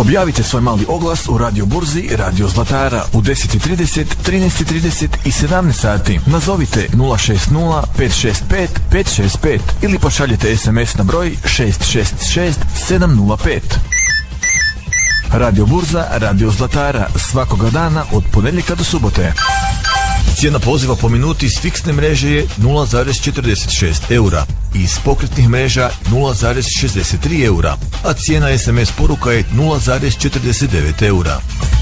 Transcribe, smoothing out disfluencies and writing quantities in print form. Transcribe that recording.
Objavite svoj mali oglas u Radio Burzi Radio Zlatara u 10:30, 13:30 i 17 sati. Nazovite 060 565 565 ili pošaljite SMS na broj 666 705. Radio Burza Radio Zlatara svakoga dana od ponedjeljka do subote. Cijena poziva po minuti s fiksne mreže je 0,46 eura i iz pokretnih mreža 0,63 eura, a cijena SMS poruka je 0,49 eura.